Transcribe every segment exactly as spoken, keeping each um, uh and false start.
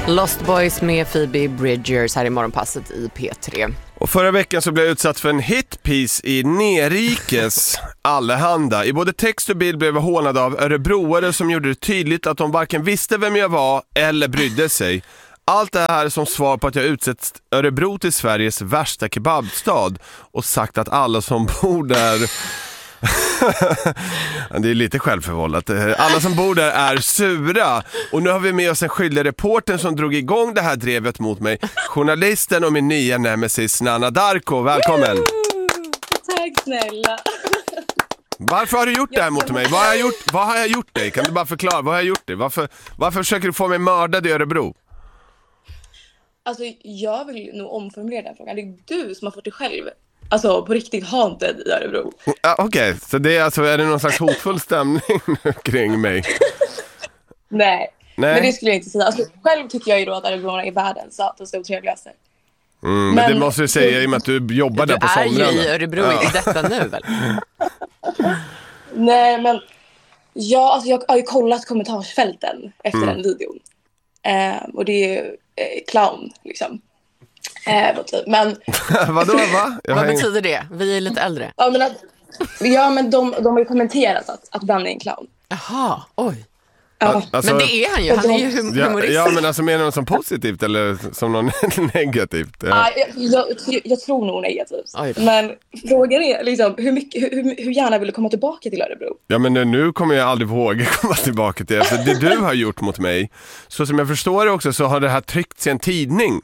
Lost Boys med Phoebe Bridgers här i morgonpasset i P tre. Och förra veckan så blev jag utsatt för en hitpiece i Nerikes Allehanda. I både text och bild blev jag hånad av örebroare som gjorde det tydligt att de varken visste vem jag var eller brydde sig. Allt det här som svar på att jag utsett Örebro till Sveriges värsta kebabstad och sagt att alla som bor där... Det är lite självförvållat. Alla som bor där är sura. Och nu har vi med oss en skyldig reporter som drog igång det här drevet mot mig. Journalisten och min nya nemesis Nanna Darko. Välkommen. Tack snälla. Varför har du gjort det här mot mig? Vad har jag gjort, vad har jag gjort dig? Kan du bara förklara, vad har jag gjort dig? Varför, varför försöker du få mig mördad i Örebro? Alltså jag vill nog omformulera den frågan. Det är du som har fått dig själv alltså på riktigt haunted i Örebro. Ja, okej, okay. Så det är alltså, är det någon slags hotfull stämning kring mig? Nej. Nej, men det skulle jag inte säga. Alltså, själv tycker jag ju då att Örebroarna är världens sötaste och trevligaste. Mm, men, men det måste du säga i och med att du jobbar där på somrarna. Du är ju i Örebro ja. I detta nu väl? Nej, men ja, alltså, jag har ju kollat kommentarsfälten efter mm. den videon. Eh, och det är ju eh, clown liksom. Eh, men Vadå, va? Vad betyder det? Vi är lite äldre. Ja, men, att, ja, men de, de har ju kommenterat att, att Danne är en clown. Jaha, oj. Ja. Alltså, men det är han ju, han är ju hum- humorist. Ja, ja, men alltså menar du som positivt eller som något negativt? Ja. Ah, jag, jag, jag tror nog negativt. Men frågan är liksom, hur, mycket, hur, hur gärna vill du komma tillbaka till Örebro? Ja, men nu, nu kommer jag aldrig våga komma tillbaka till det. För det du har gjort mot mig, så som jag förstår det också, så har det här tryckts i en tidning.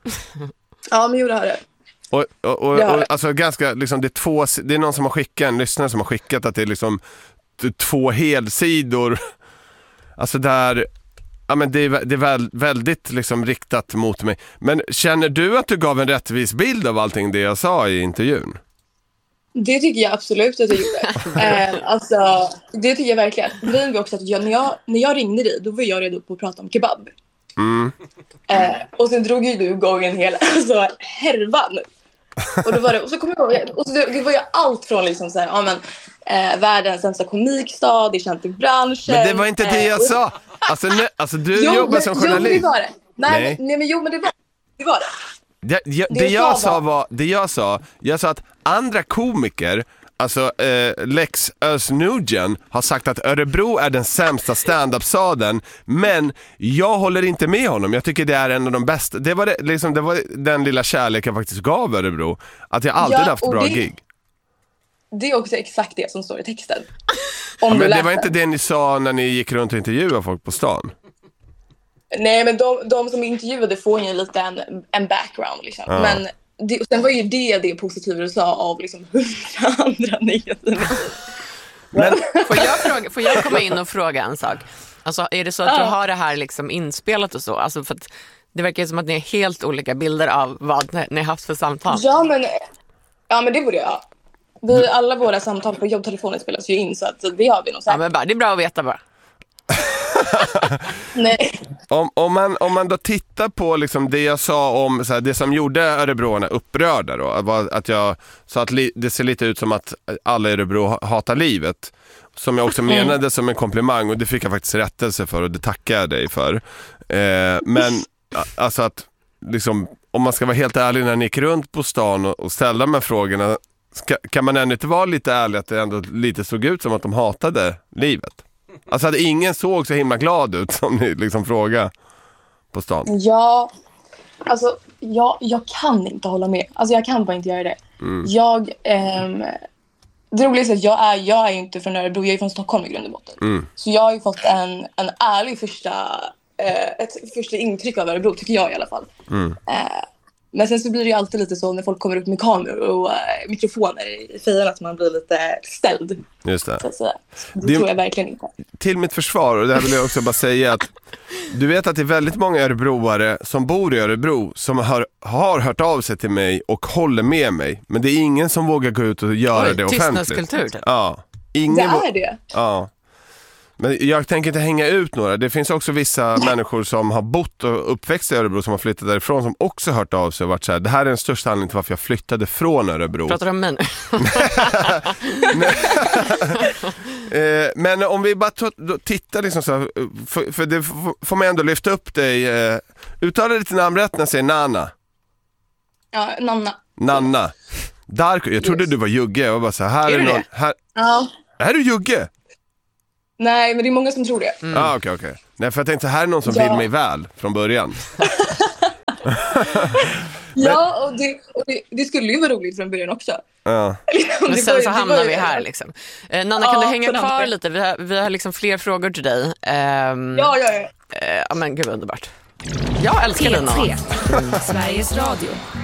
Ja, men jo, det har det. Och, och, och, det, och alltså ganska, liksom, det, är två, det är någon som har skickat, en lyssnare som har skickat att det är liksom två helsidor. Alltså där, ja men det är, det är väl, väldigt liksom riktat mot mig. Men känner du att du gav en rättvis bild av allting det jag sa i intervjun? Det tycker jag absolut att jag gjorde. eh, alltså, det tycker jag verkligen. Grejen var också att jag, när, jag, när jag ringde dig, då var jag redo på att prata om kebab. Mm. Eh, och sen drog ju du igång en hel alltså, härvan. Och, då var det, och så kom jag ihåg, och så det, det var ju allt från liksom så här, ja men eh, världens sämsta komikstad, det är känt i branschen. Men det var inte det jag eh, sa. Alltså, ne, alltså du jo, jobbar men, som journalist. Jo, det var det. Nej, nej. Men, nej men jo, men det var det. Var det. Det, jag, det, det jag sa sa var, det jag sa, jag sa att andra komiker, alltså eh, Lex Öznugen har sagt att Örebro är den sämsta stand-up-staden, men jag håller inte med honom. Jag tycker det är en av de bästa. Det var, det, liksom, det var den lilla kärlek jag faktiskt gav Örebro. Att jag alltid ja, haft bra det, gig. Det är också exakt det som står i texten. Om ja, men det var den. inte det ni sa när ni gick runt och intervjuade folk på stan. Nej, men de, de som intervjuade får ju lite en, en background liksom. Ja. Men det, och sen var ju det det positiva du sa av liksom hundra andra negativa. Men får jag, fråga, får jag komma in och fråga en sak? Alltså, är det så att ja. Du har det här liksom inspelat och så? Alltså, för att det verkar som att ni har helt olika bilder av vad ni har haft för samtal. Ja, men, ja, men det borde jag. Vi, alla våra samtal på jobbtelefonen spelas ju in, så att det har vi nog sagt. Ja, men bara, det är bra att veta bara. Nej. Om, om, man, om man då tittar på liksom det jag sa om så här, det som gjorde Örebroarna upprörda då, var att jag sa att li, det ser lite ut som att alla i Örebro hatar livet, som jag också menade mm. som en komplimang, och det fick jag faktiskt rättelse för och det tackar jag dig för. Eh, men alltså att liksom, om man ska vara helt ärlig, när ni gick runt på stan och, och ställde de här frågorna, ska, kan man ändå inte vara lite ärlig att det ändå lite såg ut som att de hatade livet? Alltså att ingen såg så himla glad ut som ni liksom frågade på stan. Ja, alltså jag, jag kan inte hålla med. Alltså jag kan bara inte göra det. Mm. Jag, ehm, det roliga är att jag är, jag är inte från Örebro, jag är från Stockholm i grund och botten. Mm. Så jag har ju fått en, en ärlig första, eh, ett första intryck av Örebro, tycker jag i alla fall. Mm. Eh, Men sen så blir det ju alltid lite så när folk kommer upp med kameror och uh, mikrofoner i fejan att man blir lite ställd. Just det. Så, så, det, det tror jag verkligen inte. Till mitt försvar, och det här vill jag också bara säga att du vet att det är väldigt många örebroare som bor i Örebro som har, har hört av sig till mig och håller med mig. Men det är ingen som vågar gå ut och göra Oj, det offentligt. Tystnadskultur typ. Ja. Ingen det är det? Ja. Men jag tänker inte hänga ut några. Det finns också vissa människor som har bott och uppväxt i Örebro som har flyttat därifrån som också hört av sig och varit så här, det här är den största anledningen till varför jag flyttade från Örebro. Pratar du om mig nu? Men om vi bara t- tittar liksom så här, för, för det får man ändå lyfta upp dig. Uttala ditt namn rätt när jag säger Nana. Ja, Nanna. Nanna. Darko, jag trodde Yes. du var Jugge. Jag var bara så här, här Är är du någon, det? här, Ja. är du Jugge? Nej, men det är många som tror det. Ja, mm. ah, okej, okay, okej. Okay. Nej, för jag tänkte, här är någon som Ja. vill mig väl från början. Ja, och, det, och det, det skulle ju vara roligt från början också. Ja. Men sen så hamnar vi här liksom. Eh, Nanna, kan Ja, du hänga på den kvar här. lite? Vi har, vi har liksom fler frågor till dig. Ehm, Ja, ja, ja. eh, ja men gud vad underbart. Jag älskar dig, Nanna. P tre, Sveriges Radio.